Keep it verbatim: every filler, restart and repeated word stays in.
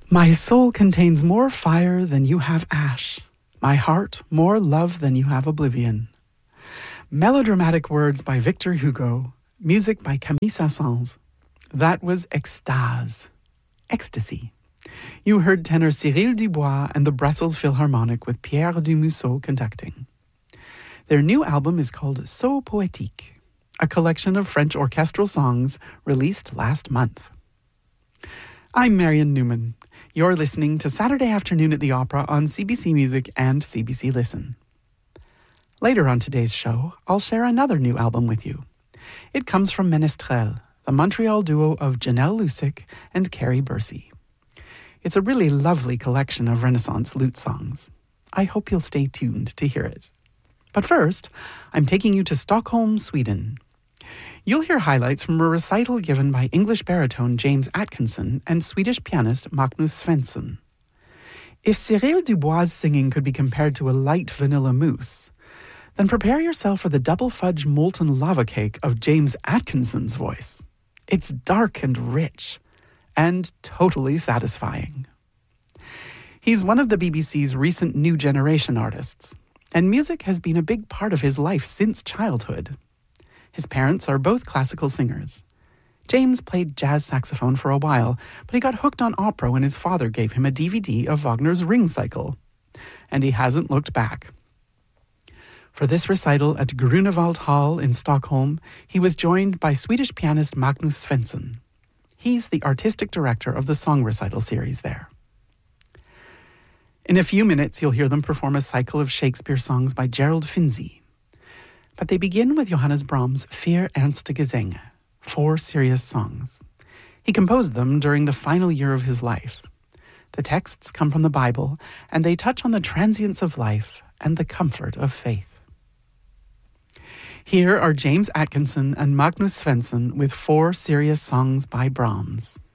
My soul contains more fire than you have ash. My heart more love than you have oblivion. Melodramatic words by Victor Hugo. Music by Camille Saint-Saëns. That was Extase. Ecstasy. You heard tenor Cyril Dubois and the Brussels Philharmonic with Pierre Dumusseau conducting. Their new album is called So Poétique, a collection of French orchestral songs released last month. I'm Marion Newman. You're listening to Saturday Afternoon at the Opera on C B C Music and C B C Listen. Later on today's show, I'll share another new album with you. It comes from Ménestrel, the Montreal duo of Janelle Lusick and Carrie Bursey. It's a really lovely collection of Renaissance lute songs. I hope you'll stay tuned to hear it. But first, I'm taking you to Stockholm, Sweden. You'll hear highlights from a recital given by English baritone James Atkinson and Swedish pianist Magnus Svensson. If Cyril Dubois' singing could be compared to a light vanilla mousse, then prepare yourself for the double fudge molten lava cake of James Atkinson's voice. It's dark and rich, and totally satisfying. He's one of the B B C's recent new generation artists, and music has been a big part of his life since childhood. His parents are both classical singers. James played jazz saxophone for a while, but he got hooked on opera when his father gave him a D V D of Wagner's Ring Cycle, and he hasn't looked back. For this recital at Grunewald Hall in Stockholm, he was joined by Swedish pianist Magnus Svensson. He's the artistic director of the song recital series there. In a few minutes, you'll hear them perform a cycle of Shakespeare songs by Gerald Finzi. But they begin with Johannes Brahms' Vier ernste Gesänge, four serious songs. He composed them during the final year of his life. The texts come from the Bible, and they touch on the transience of life and the comfort of faith. Here are James Atkinson and Magnus Svensson with four serious songs by Brahms.